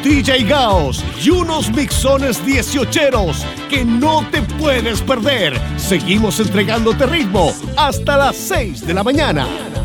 DJ Gaos y unos mixones 18eros que no te puedes perder. Seguimos entregándote ritmo hasta las 6 de la mañana.